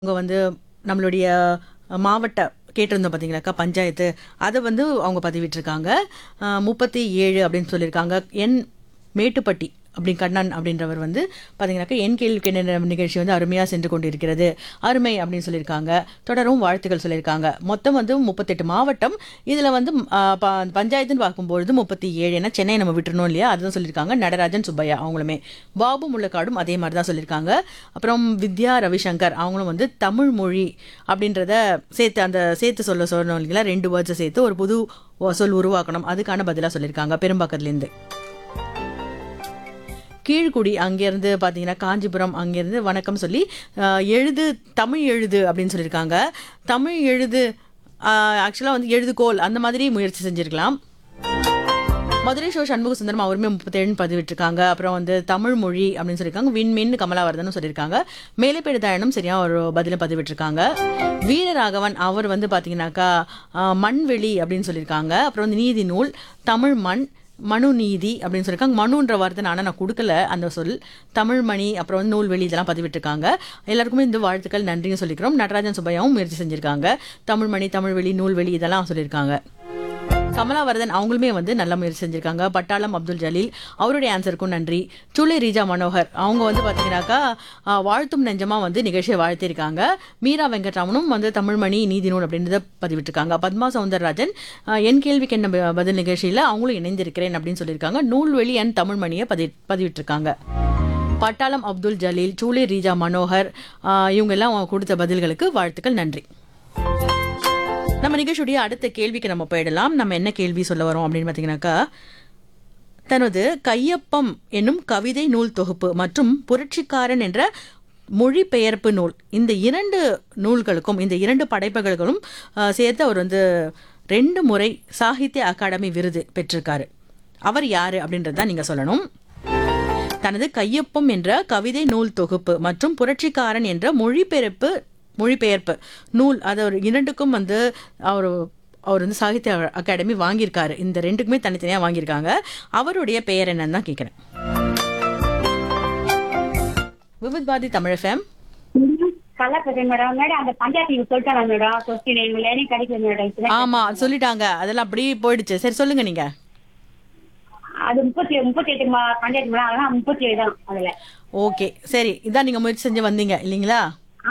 அவங்க வந்து நம்மளுடைய மாவட்ட கேட்டிருந்தோம் பார்த்தீங்களாக்கா பஞ்சாயத்து அதை வந்து அவங்க பதிவிட்டிருக்காங்க. 37 அப்படின்னு சொல்லியிருக்காங்க. மேட்டுப்பட்டி அப்படி கண்ணன் அப்படின்றவர் வந்து பார்த்தீங்கன்னாக்கா என் கேள்விக்கு என்ன நிகழ்ச்சி வந்து அருமையாக சென்று கொண்டிருக்கிறது, அருமை அப்படின்னு சொல்லியிருக்காங்க. தொடரும் வாழ்த்துக்கள் சொல்லியிருக்காங்க. மொத்தம் வந்து 38 மாவட்டம். இதில் வந்து பஞ்சாயத்துன்னு பார்க்கும்பொழுது 37, ஏன்னா சென்னை நம்ம விட்டுறணும் இல்லையா, அதுதான் சொல்லியிருக்காங்க. நடராஜன் சுப்பையா அவங்களுமே, பாபு முள்ளக்காடும் அதே மாதிரி தான் சொல்லியிருக்காங்க. அப்புறம் வித்யா ரவிசங்கர் அவங்களும் வந்து தமிழ் மொழி அப்படின்றத சேர்த்து சொல்லணும் இல்லைங்களா, 2 வேர்ட்ஸை சேர்த்து ஒரு புது சொல் உருவாக்கணும், அதுக்கான பதிலாக சொல்லியிருக்காங்க பெரும்பாக்கத்துலேருந்து. கீழ்குடி அங்கேருந்து பார்த்தீங்கன்னா காஞ்சிபுரம் அங்கேருந்து வணக்கம் சொல்லி தமிழ் எழுது அப்படின்னு சொல்லியிருக்காங்க. தமிழ் எழுது ஆக்சுவலாக வந்து எழுதுகோல் அந்த மாதிரி முயற்சி செஞ்சுருக்கலாம். மதுரை சண்முக சுந்தரம் அவருமே 37 பதிவிட்டிருக்காங்க. அப்புறம் வந்து தமிழ் மொழி அப்படின்னு சொல்லியிருக்காங்க. விண்மின் கமலாவர்தனும் சொல்லியிருக்காங்க. மேலைப்பேடு தயனும் சரியா ஒரு பதில பதிவிட்டிருக்காங்க. வீரராகவன் அவர் வந்து பார்த்தீங்கன்னாக்கா மண்வெளி அப்படின்னு சொல்லியிருக்காங்க. அப்புறம் வந்து நீதி நூல், தமிழ் மண், மனு நீதி அப்படின்னு சொல்லியிருக்காங்க. மனுன்ற வார்த்தை நான் கொடுக்கல அந்த சொல். தமிழ்மணி, அப்புறம் வந்து நூல்வெளி இதெல்லாம் பதிவிட்டிருக்காங்க. எல்லாருக்குமே இந்த வாழ்த்துக்கள் நன்றியும் சொல்லிக்கிறோம். நடராஜன் சுப்பையாவும் முயற்சி செஞ்சிருக்காங்க. தமிழ்மணி, தமிழ்வெளி, நூல்வெளி இதெல்லாம் சொல்லியிருக்காங்க. கமலாவர்தன் அவங்களுமே வந்து நல்ல முயற்சி செஞ்சிருக்காங்க. பட்டாளம் அப்துல் ஜலீல் அவருடைய ஆன்சருக்கும் நன்றி. சூளை ரீஜா மனோகர் அவங்க வந்து பார்த்தீங்கன்னாக்கா வாழ்த்தும் நெஞ்சமா வந்து நிகழ்ச்சியை வாழ்த்திருக்காங்க. மீரா வெங்கட்ராமனும் வந்து தமிழ்மணி நீதி நூல் அப்படின்றத பதிவிட்டிருக்காங்க. பத்மா சவுந்தரராஜன் என் கேள்விக்கு என்ன பதில் நிகழ்ச்சியில் அவங்களும் இணைந்திருக்கிறேன் அப்படின்னு சொல்லியிருக்காங்க. நூல்வெளி அண்ட் தமிழ்மணியை பதிவிட்டிருக்காங்க. பட்டாளம் அப்துல் ஜலீல், சூளை ரீஜா மனோகர் இவங்க எல்லாம் கொடுத்த பதில்களுக்கு வாழ்த்துக்கள், நன்றி. நம்ம நிகழ்ச்சியுடைய அடுத்த கேள்விக்கு நம்ம போயிடலாம். நம்ம என்ன கேள்வி சொல்ல வரோம் அப்படின்னு பார்த்தீங்கன்னாக்கா, தனது கையொப்பம் என்னும் கவிதை நூல் தொகுப்பு மற்றும் புரட்சிக்காரன் என்ற மொழிபெயர்ப்பு நூல், இந்த 2 நூல்களுக்கும் இந்த 2 படைப்புகளுக்கும் சேர்த்து அவர் வந்து 2 முறை சாகித்ய அகாடமி விருது பெற்றிருக்காரு. அவர் யாரு அப்படின்றத நீங்க சொல்லணும். தனது கையொப்பம் என்ற கவிதை நூல் தொகுப்பு மற்றும் புரட்சிக்காரன் என்ற மொழிபெயர்ப்பு நூல், அது ஒரு 2க்கும் வந்து அவர் வந்து சாகித்ய அகாடமி வாங்கியிருக்காரு. இந்த 2க்குமே தனித்தனியாக வாங்கியிருக்காங்க. அவருடைய பெயர் என்னன்னு தான் கேட்குறேன். விவித் பாரதி தமிழ் FM. ஆமா சொல்லிட்டாங்க, அதெல்லாம் அப்படி போயிடுச்சு. சரி சொல்லுங்க நீங்க. ஓகே சரி, இதான் நீங்க முயற்சி செஞ்சு வந்தீங்க இல்லீங்களா?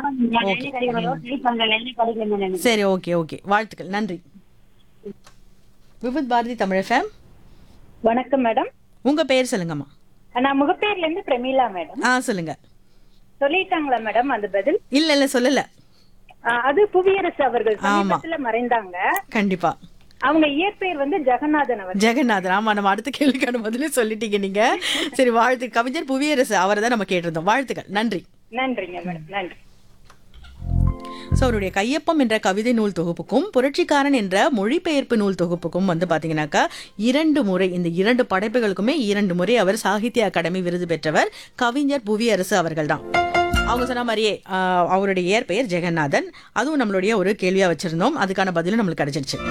சரி ஓகே ஓகே, வாழ்த்துக்கள், நன்றி. விவித் பாரதி தமிழ் FM. வணக்கம் மேடம். உங்க பெயர் சொல்லுங்கம்மா. நான் முகப்பேர்ல இருந்து பிரமீளா மேடம். சொல்லுங்க. சொல்லிட்டாங்களா மேடம் அந்த பதில்? இல்ல சொல்லல. அது புவியரசு அவர்கள் சமீபத்துல மறைந்தாங்க. கண்டிப்பா. அவங்க இயற்பெயர் வந்து ஜெகநாதன் அவர். ஜெகநாதன், ஆமா. நம்ம அடுத்த கேள்விக்கான பதிலே சொல்லிட்டீங்க நீங்க. சரி, வாழ்த்து. கவிஞர் புவியரசு அவரை தான் நம்ம கேட்டிருந்தோம். வாழ்த்துக்கள், நன்றி. நன்றிங்க மேடம், நன்றி. அவருடைய கையொப்பம் என்ற கவிதை நூல் தொகுப்புக்கும் புரட்சிக்காரன் என்ற மொழிபெயர்ப்பு நூல் தொகுப்புக்கும் வந்து பாத்தீங்கன்னாக்கா 2 முறை, இந்த 2 படைப்புகளுக்குமே 2 முறை அவர் சாகித்ய அகாடமி விருது பெற்றவர் கவிஞர் புவியரசு அவர்கள் தான். அவங்க சொன்ன மாதிரியே அவருடைய இயற்பெயர் ஜெகநாதன். அதுவும் நம்மளுடைய ஒரு கேள்வியா வச்சிருந்தோம், அதுக்கான பதிலும் நம்மளுக்கு கிடைச்சிருச்சு.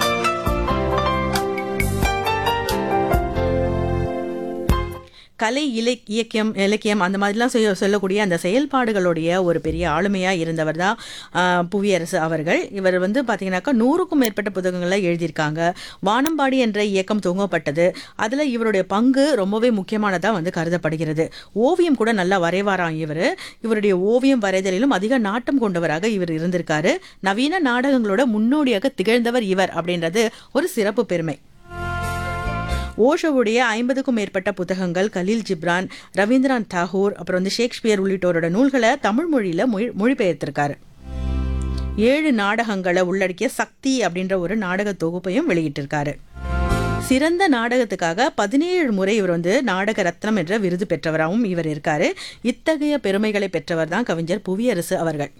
கலை இலக்கியம் அந்த மாதிரிலாம் சொல்லக்கூடிய அந்த செயல்பாடுகளுடைய ஒரு பெரிய ஆளுமையா இருந்தவர் தான் புவியரசு அவர்கள். இவர் வந்து பார்த்தீங்கன்னாக்கா 100க்கும் மேற்பட்ட புத்தகங்களை எழுதியிருக்காங்க. வானம்பாடி என்ற இயக்கம் துவங்கப்பட்டது. அதில் இவருடைய பங்கு ரொம்பவே முக்கியமானதாக வந்து கருதப்படுகிறது. ஓவியம் கூட நல்லா வரைவாராம் இவர். இவருடைய ஓவியம் வரைதலிலும் அதிக நாட்டம் கொண்டவராக இவர் இருந்திருக்காரு. நவீன நாடகங்களோட முன்னோடியாக திகழ்ந்தவர் இவர் அப்படின்றது ஒரு சிறப்பு பெருமை. ஓஷோவுடைய 50க்கும் மேற்பட்ட புத்தகங்கள், கலீல் ஜிப்ரான், ரவீந்திரநாத் தாகூர், அப்புறம் வந்து ஷேக்ஸ்பியர் உள்ளிட்டோரோட நூல்களை தமிழ் மொழியில மொழிபெயர்த்திருக்காரு. 7 நாடகங்களை உள்ளடக்கிய சக்தி அப்படின்ற ஒரு நாடக தொகுப்பையும் வெளியிட்டிருக்காரு. சிறந்த நாடகத்துக்காக 17 முறை இவர் வந்து நாடக ரத்னம் என்ற விருது பெற்றவராகவும் இவர் இருக்காரு. இத்தகைய பெருமைகளை பெற்றவர் தான் கவிஞர் புவியரசு அவர்கள்.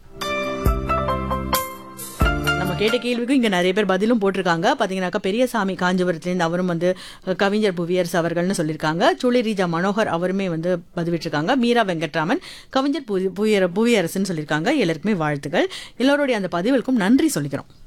கேட்ட கேள்விக்கும் இங்க நிறைய பேர் பதிலும் போட்டிருக்காங்க. பாத்தீங்கன்னாக்கா பெரியசாமி காஞ்சிபுரத்திலிருந்து அவரும் வந்து கவிஞர் புவியரசு அவர்கள்னு சொல்லியிருக்காங்க. சூளை ரீஜா மனோகர் அவருமே வந்து பதிவிட்டிருக்காங்க. மீரா வெங்கட்ராமன் கவிஞர் புவியரசுன்னு சொல்லியிருக்காங்க. எல்லாருக்குமே வாழ்த்துக்கள். எல்லோருடைய அந்த பதிவுக்கும் நன்றி சொல்லிக்கிறோம்.